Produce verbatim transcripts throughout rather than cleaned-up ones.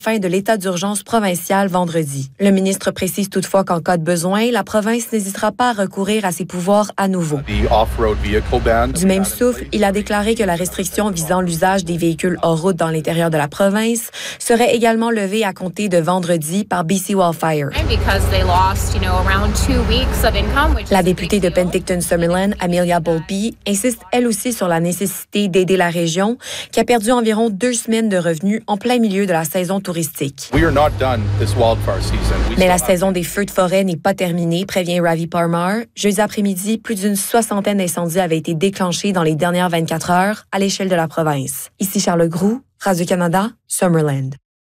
fin de l'état d'urgence provincial vendredi. Le ministre précise toutefois qu'en cas de besoin, la province n'hésitera pas à recourir à ses pouvoirs à nouveau. Du même souffle, il a déclaré que la restriction visant l'usage des véhicules hors route dans l'intérieur de la province serait également levée à compter de vendredi par B C Wildfire. La députée de Penticton-Summerland, Amelia Volpe, insiste elle aussi sur la nécessité d'aider la région qui a perdu environ deux semaines de revenus en plein milieu de la saison touristique. Mais la saison des feux de forêt n'est pas terminée, prévient Ravi Parmar. Jeudi après-midi, plus d'une soixantaine d'incendies avaient été déclenchés dans les dernières vingt-quatre heures à l'échelle de la province. Ici Charles Groux, Radio-Canada, Summerland.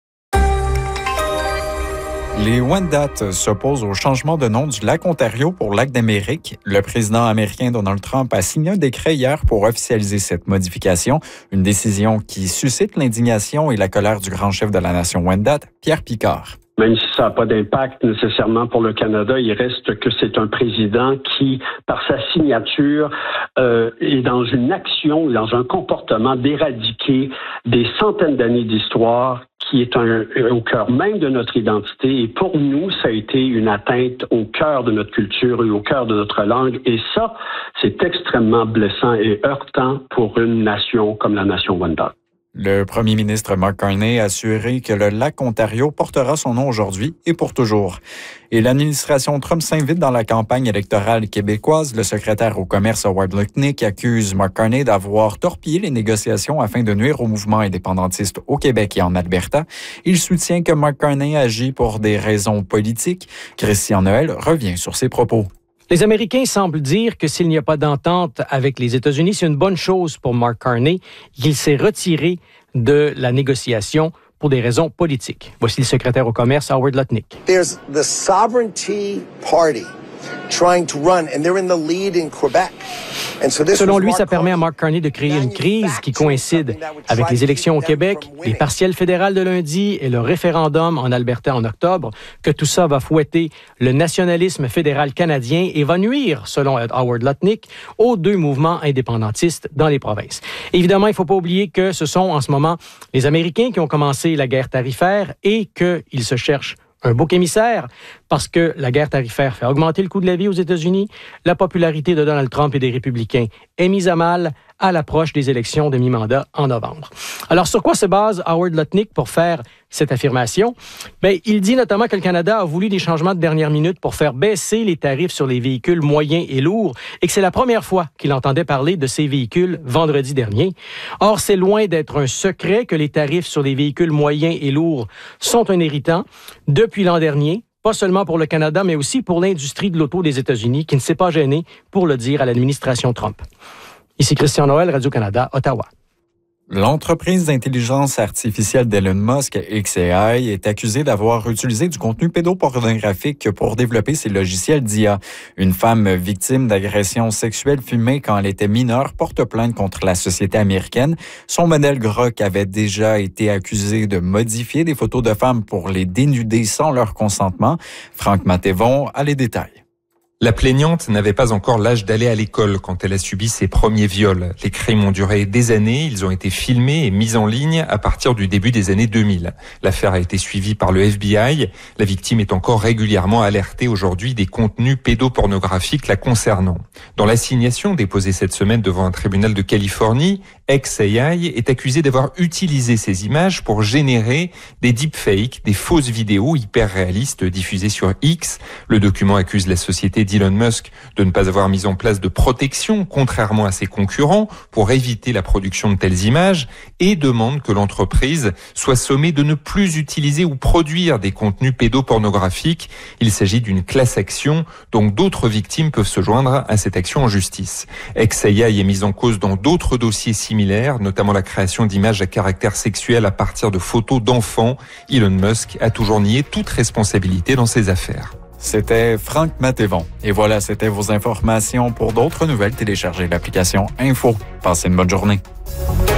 Les Wendat s'opposent au changement de nom du lac Ontario pour lac d'Amérique. Le président américain Donald Trump a signé un décret hier pour officialiser cette modification, une décision qui suscite l'indignation et la colère du grand chef de la nation Wendat, Pierre Picard. Même si ça n'a pas d'impact nécessairement pour le Canada, il reste que c'est un président qui, par sa signature, euh, est dans une action, dans un comportement d'éradiquer des centaines d'années d'histoire qui est un, au cœur même de notre identité. Et pour nous, ça a été une atteinte au cœur de notre culture et au cœur de notre langue. Et ça, c'est extrêmement blessant et heurtant pour une nation comme la nation Wendat. Le premier ministre Mark Carney a assuré que le lac Ontario portera son nom aujourd'hui et pour toujours. Et l'administration Trump s'invite dans la campagne électorale québécoise. Le secrétaire au commerce Howard Lutnick accuse Mark Carney d'avoir torpillé les négociations afin de nuire au mouvement indépendantiste au Québec et en Alberta. Il soutient que Mark Carney agit pour des raisons politiques. Christian Noël revient sur ses propos. Les Américains semblent dire que s'il n'y a pas d'entente avec les États-Unis, c'est une bonne chose pour Mark Carney, qu'il s'est retiré de la négociation pour des raisons politiques. Voici le secrétaire au commerce, Howard Lutnick. There's the Sovereignty Party trying to run, and they're in the lead in Quebec. And so this Selon lui, ça permet à Mark Carney de créer une crise qui coïncide avec les élections au Québec, les partielles fédérales de lundi et le référendum en Alberta en octobre, que tout ça va fouetter le nationalisme fédéral canadien et va nuire, selon Howard Lutnick, aux deux mouvements indépendantistes dans les provinces. Évidemment, il ne faut pas oublier que ce sont en ce moment les Américains qui ont commencé la guerre tarifaire et qu'ils se cherchent un bouc émissaire, parce que la guerre tarifaire fait augmenter le coût de la vie aux États-Unis. La popularité de Donald Trump et des républicains est mise à mal à l'approche des élections de mi-mandat en novembre. Alors, sur quoi se base Howard Lutnick pour faire cette affirmation? Bien, il dit notamment que le Canada a voulu des changements de dernière minute pour faire baisser les tarifs sur les véhicules moyens et lourds et que c'est la première fois qu'il entendait parler de ces véhicules vendredi dernier. Or, c'est loin d'être un secret que les tarifs sur les véhicules moyens et lourds sont un irritant depuis l'an dernier. Pas seulement pour le Canada, mais aussi pour l'industrie de l'auto des États-Unis, qui ne s'est pas gênée pour le dire à l'administration Trump. Ici Christian Noël, Radio-Canada, Ottawa. L'entreprise d'intelligence artificielle d'Elon Musk, X A I, est accusée d'avoir utilisé du contenu pédopornographique pour développer ses logiciels d'I A. Une femme victime d'agressions sexuelles filmées quand elle était mineure porte plainte contre la société américaine. Son modèle Grok avait déjà été accusé de modifier des photos de femmes pour les dénuder sans leur consentement. Franck Matévon a les détails. La plaignante n'avait pas encore l'âge d'aller à l'école quand elle a subi ses premiers viols. Les crimes ont duré des années, ils ont été filmés et mis en ligne à partir du début des années deux mille. L'affaire a été suivie par le F B I. La victime est encore régulièrement alertée aujourd'hui des contenus pédopornographiques la concernant. Dans l'assignation déposée cette semaine devant un tribunal de Californie, X A I est accusé d'avoir utilisé ces images pour générer des deepfakes, des fausses vidéos hyper réalistes diffusées sur X. Le document accuse la société d'Elon Musk de ne pas avoir mis en place de protection, contrairement à ses concurrents, pour éviter la production de telles images, et demande que l'entreprise soit sommée de ne plus utiliser ou produire des contenus pédopornographiques. Il s'agit d'une class action, donc d'autres victimes peuvent se joindre à cette action en justice. X A I est mise en cause dans d'autres dossiers similaires, notamment la création d'images à caractère sexuel à partir de photos d'enfants. Elon Musk a toujours nié toute responsabilité dans ces affaires. C'était Franck Matévon. Et voilà, c'était vos informations. Pour d'autres nouvelles, téléchargez l'application Info. Passez une bonne journée.